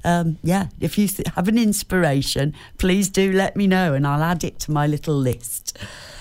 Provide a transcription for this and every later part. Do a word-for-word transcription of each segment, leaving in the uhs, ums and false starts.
um, yeah, if you have an inspiration, please do let me know and I'll add it to my little list.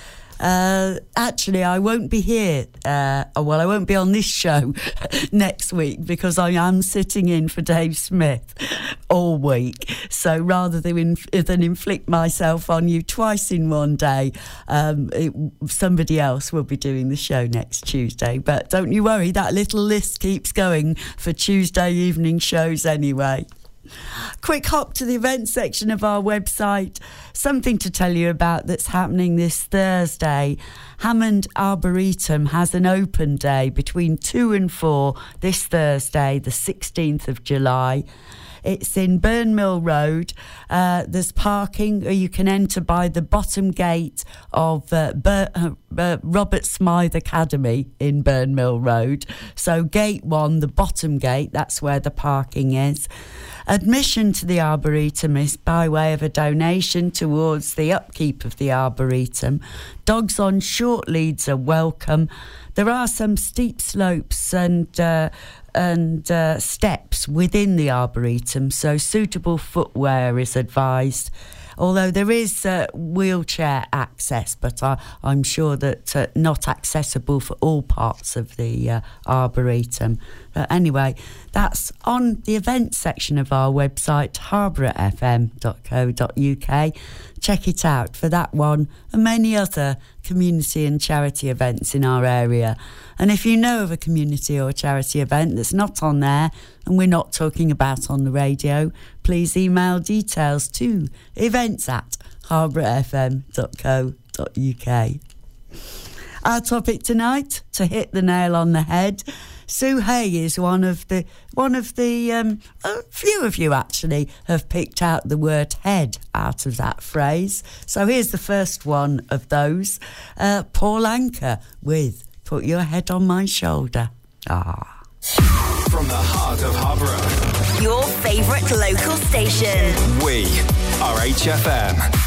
Uh, actually, I won't be here. Uh, well, I won't be on this show next week because I am sitting in for Dave Smith all week. So rather than, inf- than inflict myself on you twice in one day, um, it, somebody else will be doing the show next Tuesday. But don't you worry, that little list keeps going for Tuesday evening shows anyway. Quick hop to the events section of our website. Something to tell you about that's happening this Thursday. Hammond Arboretum has an open day between two and four this Thursday, the sixteenth of July. It's in Burnmill Road. Uh, there's parking, or you can enter by the bottom gate of uh, Bur- uh, Robert Smythe Academy in Burnmill Road. So gate one, the bottom gate, that's where the parking is. Admission to the Arboretum is by way of a donation towards the upkeep of the Arboretum. Dogs on short leads are welcome. There are some steep slopes and uh, and uh, steps within the Arboretum, so suitable footwear is advised. Although there is uh, wheelchair access, but I, I'm sure that uh, not accessible for all parts of the uh, Arboretum. But anyway, that's on the events section of our website, harborough f m dot co dot u k. Check it out for that one and many other community and charity events in our area. And if you know of a community or charity event that's not on there and we're not talking about on the radio, please email details to events at harborough f m dot co dot u k. Our topic tonight, to hit the nail on the head, Sue Hay is one of the one of the um, a few of you actually have picked out the word head out of that phrase. So here's the first one of those. Uh, Paul Anka with "Put Your Head on My Shoulder." Ah. From the heart of Harborough, your favourite local station. We are H F M.